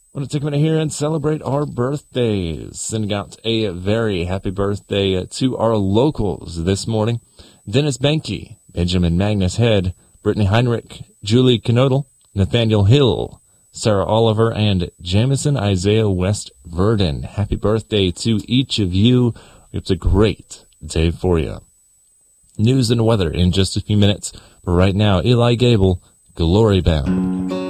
I want to take a minute here and celebrate our birthdays. Sending out a very happy birthday to our locals this morning. Dennis Benke, Benjamin Magnus Head, Brittany Heinrich, Julie Knodel, Nathaniel Hill, Sarah Oliver, and Jamison Isaiah West Verdon. Happy birthday to each of you. It's a great day for you. News and weather in just a few minutes. But right now, Eli Gable, Glory Bound.